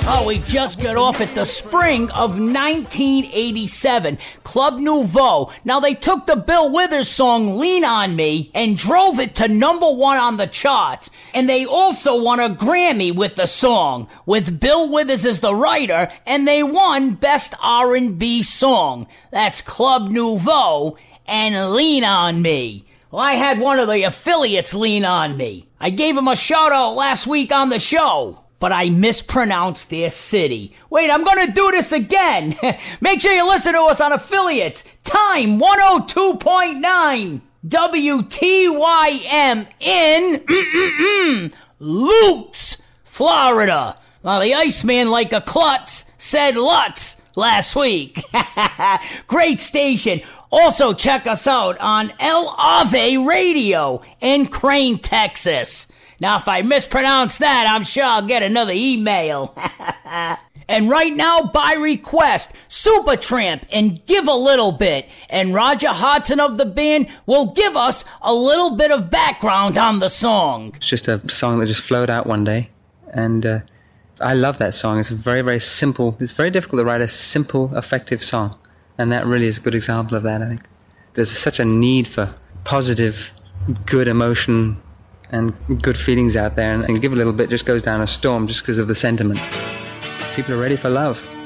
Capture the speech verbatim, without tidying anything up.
Oh, we just got off at the spring of nineteen eighty-seven. Club Nouveau. Now, they took the Bill Withers song, Lean On Me, and drove it to number one on the charts. And they also won a Grammy with the song, with Bill Withers as the writer, and they won Best R and B Song. That's Club Nouveau and Lean On Me. Well, I had one of the affiliates lean on me. I gave him a shout-out last week on the show, but I mispronounced their city. Wait, I'm going to do this again. Make sure you listen to us on affiliates. Time one oh two point nine W T Y M in Lutz, Florida. Well, the Iceman, like a klutz, said Lutz last week. Great station. Also, check us out on El Ave Radio in Crane, Texas. Now, if I mispronounce that, I'm sure I'll get another email. And right now, by request, Supertramp and Give a Little Bit. And Roger Hodgson of the band will give us a little bit of background on the song. It's just a song that just flowed out one day. And uh, I love that song. It's a very, very simple. It's very difficult to write a simple, effective song. And that really is a good example of that, I think. There's such a need for positive, good emotion and good feelings out there. And, and Give a Little Bit just goes down a storm just because of the sentiment. People are ready for love.